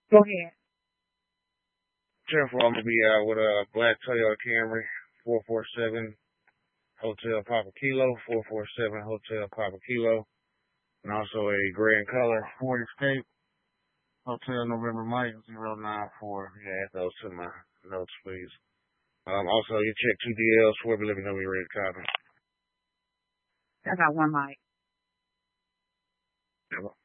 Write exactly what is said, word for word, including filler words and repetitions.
Go ahead. ten four, I'm going to be out with a black Toyota Camry, four four seven Hotel Papa Kilo, four four seven Hotel Papa Kilo, and also a gray in color Ford Escape, Hotel November Mike zero nine four. Yeah, add those to my notes, please. Um, also, you check two D Ls, where we let me know when you're ready to copy. I got one mic. Yeah.